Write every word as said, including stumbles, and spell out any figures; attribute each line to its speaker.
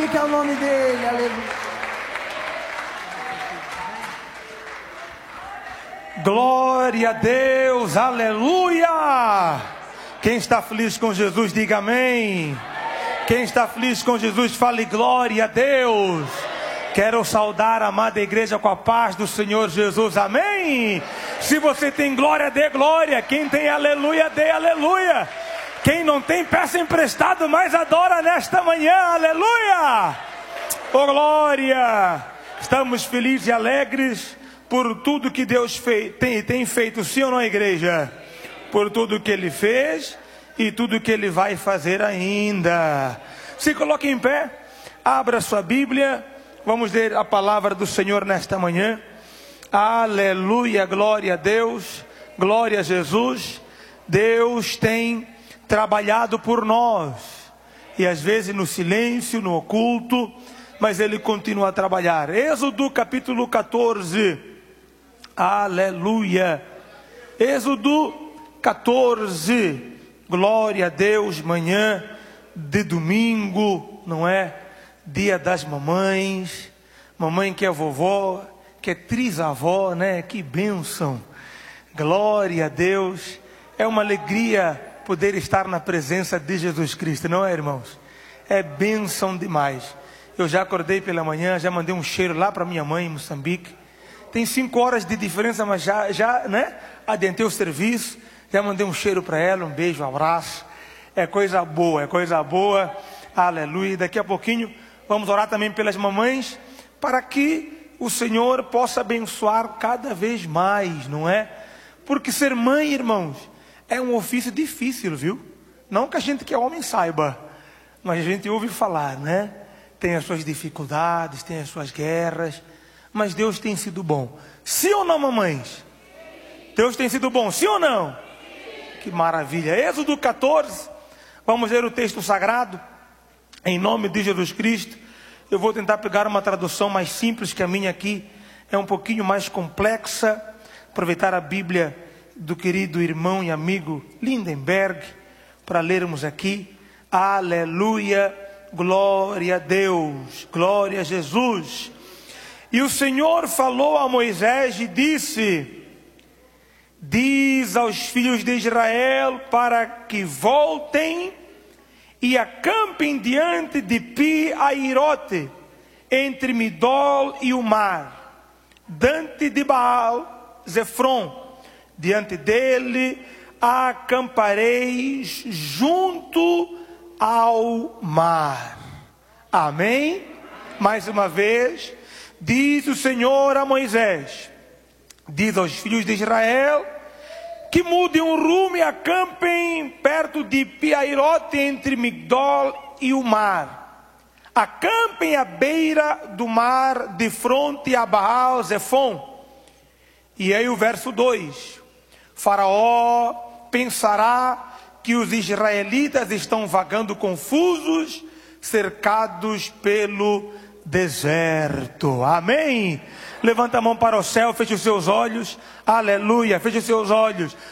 Speaker 1: Glorifique o nome dele, aleluia.
Speaker 2: Glória a Deus, aleluia. Quem está feliz com Jesus, diga amém. Quem está feliz com Jesus, fale glória a Deus. Quero saudar a amada igreja com a paz do Senhor Jesus, amém. Se você tem glória, dê glória. Quem tem aleluia, dê aleluia. Quem não tem, peça emprestado, mas adora nesta manhã, aleluia. Oh glória. Estamos felizes e alegres por tudo que Deus fei- tem, tem feito, sim ou não, igreja? Por tudo que Ele fez e tudo que Ele vai fazer ainda. Se coloque em pé, abra sua Bíblia, vamos ler a palavra do Senhor nesta manhã. Aleluia, glória a Deus, glória a Jesus. Deus tem trabalhado por nós, e às vezes no silêncio, no oculto, mas Ele continua a trabalhar. Êxodo capítulo catorze, aleluia. Êxodo catorze, glória a Deus. Manhã de domingo, não é? Dia das mamães, mamãe que é vovó, que é trisavó, né? Que bênção, glória a Deus. É uma alegria poder estar na presença de Jesus Cristo, não é, irmãos? É bênção demais. Eu já acordei pela manhã, já mandei um cheiro lá para minha mãe em Moçambique. Tem cinco horas de diferença, mas já, já, né? Adiantei o serviço, já mandei um cheiro para ela, um beijo, um abraço. É coisa boa, é coisa boa, aleluia. Daqui a pouquinho vamos orar também pelas mamães, para que o Senhor possa abençoar cada vez mais, não é? Porque ser mãe, irmãos, é um ofício difícil, viu? Não que a gente que é homem saiba, mas a gente ouve falar, né? Tem as suas dificuldades, tem as suas guerras, mas Deus tem sido bom. Sim ou não, mamães? Deus tem sido bom, sim ou não? Que maravilha. Êxodo catorze, vamos ler o texto sagrado, em nome de Jesus Cristo. Eu vou tentar pegar uma tradução mais simples, que a minha aqui é um pouquinho mais complexa. Aproveitar a Bíblia do querido irmão e amigo Lindenberg, para lermos aqui. Aleluia, glória a Deus, glória a Jesus. E o Senhor falou a Moisés e disse: diz aos filhos de Israel para que voltem e acampem diante de Pi-Hahirote, entre Midol e o mar, diante de Baal Zefron. Diante dele acampareis junto ao mar. Amém? Mais uma vez, diz o Senhor a Moisés: diz aos filhos de Israel que mudem o rumo e acampem perto de Pi-Hahirote, entre Migdol e o mar. Acampem à beira do mar, de fronte a Baal Zefon. E aí o verso dois: Faraó pensará que os israelitas estão vagando confusos, cercados pelo deserto. Amém? Levanta a mão para o céu, feche os seus olhos. Aleluia, feche os seus olhos.